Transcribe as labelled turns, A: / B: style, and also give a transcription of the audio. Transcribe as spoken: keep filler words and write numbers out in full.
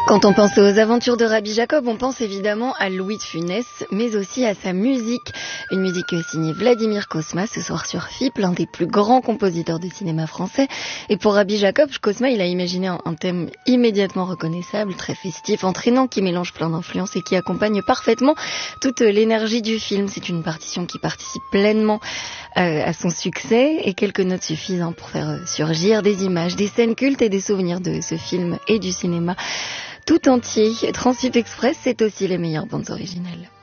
A: Quand on pense aux aventures de Rabbi Jacob, on pense évidemment à Louis de Funès, mais aussi à sa musique. Une musique signée Vladimir Cosma, ce soir sur F I P, l'un des plus grands compositeurs de cinéma français. Et pour Rabbi Jacob, Cosma, il a imaginé un, un thème immédiatement reconnaissable, très festif, entraînant, qui mélange plein d'influences et qui accompagne parfaitement toute l'énergie du film. C'est une partition qui participe pleinement euh, à son succès, et quelques notes suffisent hein, pour faire surgir des images, des scènes cultes et des souvenirs de ce film et du cinéma tout entier. Transip Express, c'est aussi les meilleures bandes originales.